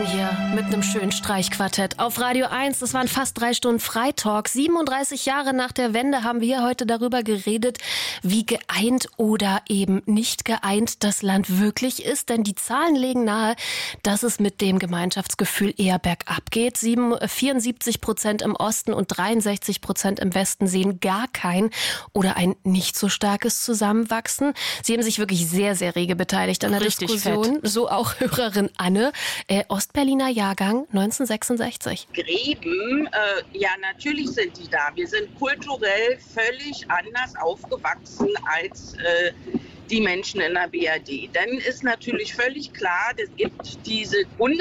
Hier mit einem schönen Streichquartett auf Radio 1. Das waren fast 3 Stunden Freitalk. 37 Jahre nach der Wende haben wir heute darüber geredet, wie geeint oder eben nicht geeint das Land wirklich ist. Denn die Zahlen legen nahe, dass es mit dem Gemeinschaftsgefühl eher bergab geht. 74% im Osten und 63% im Westen sehen gar kein oder ein nicht so starkes Zusammenwachsen. Sie haben sich wirklich sehr, sehr rege beteiligt an der Diskussion. Fett. So auch Hörerin Anne. Ostberliner Jahrgang 1966. Gräben, ja, natürlich sind die da. Wir sind kulturell völlig anders aufgewachsen als die Menschen in der BRD. Dann ist natürlich völlig klar, es gibt diese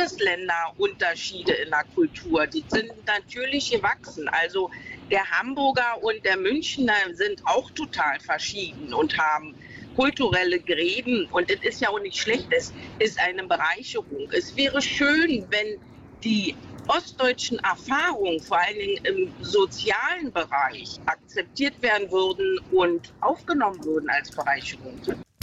Bundesländerunterschiede in der Kultur. Die sind natürlich gewachsen. Also der Hamburger und der Münchner sind auch total verschieden und haben kulturelle Gräben, und es ist ja auch nicht schlecht, es ist eine Bereicherung. Es wäre schön, wenn die ostdeutschen Erfahrungen, vor allen Dingen im sozialen Bereich, akzeptiert werden würden und aufgenommen würden als Bereicherung.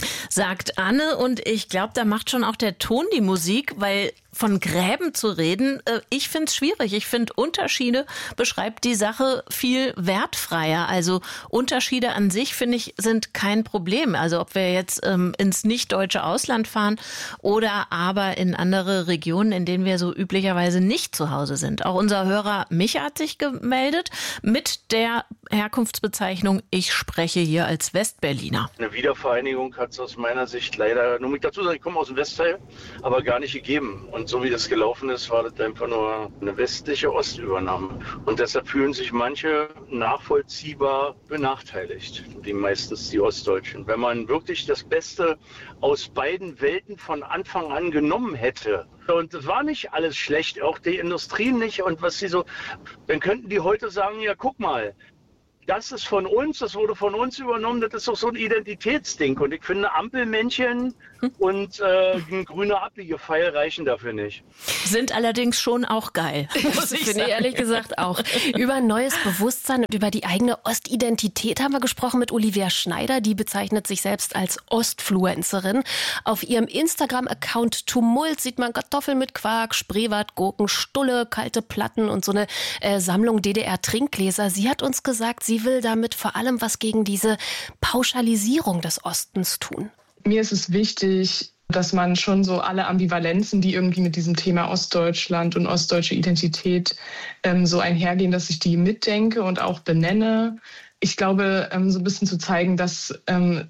Sagt Anne, und ich glaube, da macht schon auch der Ton die Musik, weil von Gräben zu reden, ich finde es schwierig. Ich finde, Unterschiede beschreibt die Sache viel wertfreier. Also Unterschiede an sich, finde ich, sind kein Problem. Also ob wir jetzt ins nicht-deutsche Ausland fahren oder aber in andere Regionen, in denen wir so üblicherweise nicht zu Hause sind. Auch unser Hörer Micha hat sich gemeldet mit der Herkunftsbezeichnung, ich spreche hier als Westberliner. Eine Wiedervereinigung hat es aus meiner Sicht leider, nur mit dazu sagen, ich komme aus dem Westteil, aber gar nicht gegeben. Und so wie das gelaufen ist, war das einfach nur eine westliche Ostübernahme. Und deshalb fühlen sich manche nachvollziehbar benachteiligt, die meistens die Ostdeutschen. Wenn man wirklich das Beste aus beiden Welten von Anfang an genommen hätte, und es war nicht alles schlecht, auch die Industrie nicht, und was sie so, dann könnten die heute sagen, ja guck mal, das ist von uns, das wurde von uns übernommen, das ist doch so ein Identitätsding. Und ich finde, Ampelmännchen und ein grüner Abbiegepfeil reichen dafür nicht. Sind allerdings schon auch geil. Das finde ich ehrlich gesagt auch. Über ein neues Bewusstsein und über die eigene Ostidentität haben wir gesprochen mit Olivia Schneider. Die bezeichnet sich selbst als Ostfluencerin. Auf ihrem Instagram-Account Tumult sieht man Kartoffeln mit Quark, Spreewald, Gurken, Stulle, kalte Platten und so eine Sammlung DDR-Trinkgläser. Sie hat uns gesagt, sie will damit vor allem was gegen diese Pauschalisierung des Ostens tun. Mir ist es wichtig, dass man schon so alle Ambivalenzen, die irgendwie mit diesem Thema Ostdeutschland und ostdeutsche Identität so einhergehen, dass ich die mitdenke und auch benenne. Ich glaube, so ein bisschen zu zeigen, dass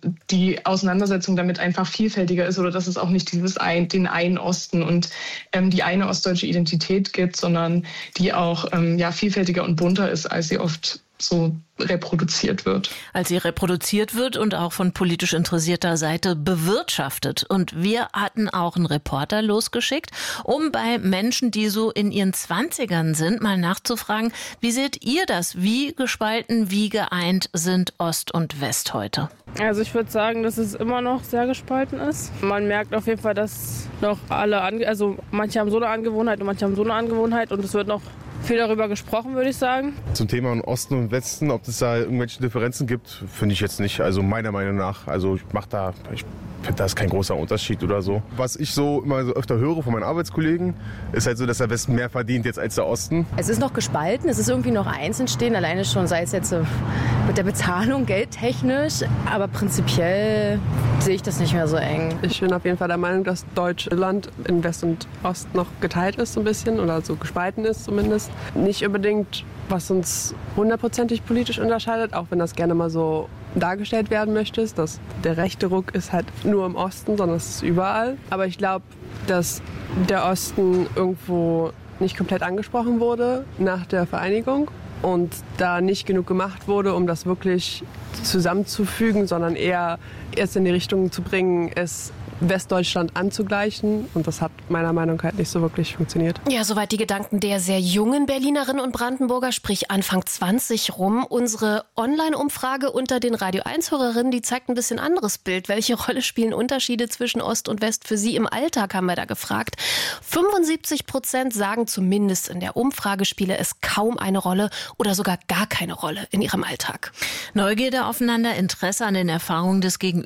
die Auseinandersetzung damit einfach vielfältiger ist oder dass es auch nicht den einen Osten und die eine ostdeutsche Identität gibt, sondern die auch vielfältiger und bunter ist, als sie oft so reproduziert wird. Als sie reproduziert wird und auch von politisch interessierter Seite bewirtschaftet. Und wir hatten auch einen Reporter losgeschickt, um bei Menschen, die so in ihren 20ern sind, mal nachzufragen, wie seht ihr das? Wie gespalten, wie geeint sind Ost und West heute? Also ich würde sagen, dass es immer noch sehr gespalten ist. Man merkt auf jeden Fall, dass noch manche haben so eine Angewohnheit und manche haben so eine Angewohnheit, und es wird noch viel darüber gesprochen, würde ich sagen. Zum Thema Osten und Westen, ob es da irgendwelche Differenzen gibt, finde ich jetzt nicht. Also meiner Meinung nach. Also ich finde, da ist kein großer Unterschied oder so. Was ich so immer so öfter höre von meinen Arbeitskollegen, ist halt so, dass der Westen mehr verdient jetzt als der Osten. Es ist noch gespalten, es ist irgendwie noch eins entstehen, alleine schon, sei es jetzt mit der Bezahlung, geldtechnisch, aber prinzipiell sehe ich das nicht mehr so eng. Ich bin auf jeden Fall der Meinung, dass Deutschland in West und Ost noch geteilt ist so ein bisschen oder so gespalten ist zumindest. Nicht unbedingt, was uns hundertprozentig politisch unterscheidet, auch wenn das gerne mal so dargestellt werden möchte, dass der rechte Ruck ist halt nur im Osten, sondern es ist überall. Aber ich glaube, dass der Osten irgendwo nicht komplett angesprochen wurde nach der Vereinigung und da nicht genug gemacht wurde, um das wirklich zusammenzufügen, sondern eher erst in die Richtung zu bringen, es Westdeutschland anzugleichen. Und das hat meiner Meinung nach nicht so wirklich funktioniert. Ja, soweit die Gedanken der sehr jungen Berlinerinnen und Brandenburger, sprich Anfang 20 rum. Unsere Online-Umfrage unter den Radio 1-Hörerinnen, die zeigt ein bisschen anderes Bild. Welche Rolle spielen Unterschiede zwischen Ost und West für Sie im Alltag, haben wir da gefragt. 75% sagen, zumindest in der Umfrage spiele es kaum eine Rolle oder sogar gar keine Rolle in ihrem Alltag. Neugierde aufeinander, Interesse an den Erfahrungen des Gegenübers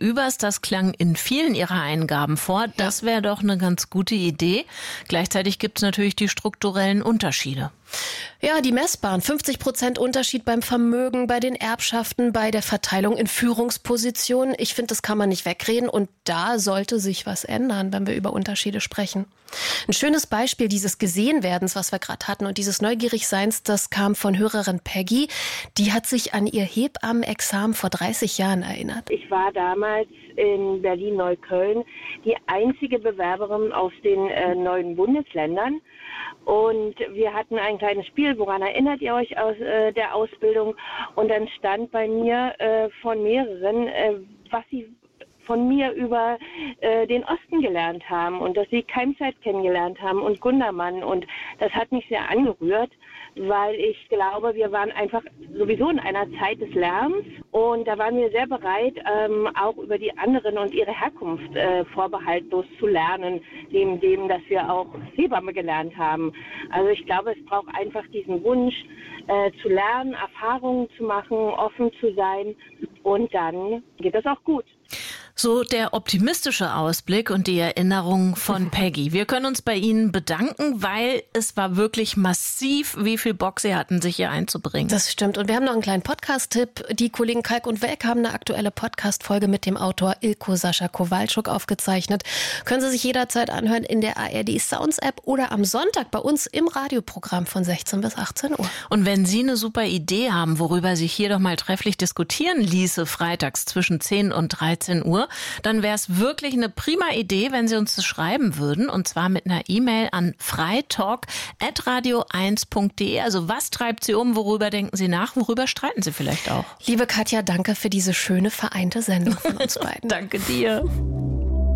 Gegenübers. Das klang in vielen Ihrer Eingaben vor. Das wäre doch eine ganz gute Idee. Gleichzeitig gibt es natürlich die strukturellen Unterschiede. Ja, die messbaren 50% Unterschied beim Vermögen, bei den Erbschaften, bei der Verteilung in Führungspositionen. Ich finde, das kann man nicht wegreden und da sollte sich was ändern, wenn wir über Unterschiede sprechen. Ein schönes Beispiel dieses Gesehenwerdens, was wir gerade hatten und dieses Neugierigseins, das kam von Hörerin Peggy. Die hat sich an ihr Hebammenexamen vor 30 Jahren erinnert. Ich war damals in Berlin-Neukölln die einzige Bewerberin aus den 9 Bundesländern. Und wir hatten ein kleines Spiel, woran erinnert ihr euch aus der Ausbildung? Und dann stand bei mir von mehreren, was sie von mir über den Osten gelernt haben und dass sie Keimzeit kennengelernt haben und Gundermann. Und das hat mich sehr angerührt, weil ich glaube, wir waren einfach sowieso in einer Zeit des Lärms und da waren wir sehr bereit, auch über die anderen und ihre Herkunft vorbehaltlos zu lernen, dem, dass wir auch Hebamme gelernt haben. Also ich glaube, es braucht einfach diesen Wunsch zu lernen, Erfahrungen zu machen, offen zu sein und dann geht das auch gut. So der optimistische Ausblick und die Erinnerung von Peggy. Wir können uns bei Ihnen bedanken, weil es war wirklich massiv, wie viel Bock Sie hatten, sich hier einzubringen. Das stimmt. Und wir haben noch einen kleinen Podcast-Tipp. Die Kollegen Kalk und Welk haben eine aktuelle Podcast-Folge mit dem Autor Ilko Sascha Kowalczuk aufgezeichnet. Können Sie sich jederzeit anhören in der ARD Sounds App oder am Sonntag bei uns im Radioprogramm von 16 bis 18 Uhr. Und wenn Sie eine super Idee haben, worüber sich hier doch mal trefflich diskutieren ließe, freitags zwischen 10 und 13 Uhr, dann wäre es wirklich eine prima Idee, wenn Sie uns das schreiben würden. Und zwar mit einer E-Mail an freitalk@radio1.de. Also was treibt Sie um? Worüber denken Sie nach? Worüber streiten Sie vielleicht auch? Liebe Katja, danke für diese schöne vereinte Sendung von uns beiden. Danke dir.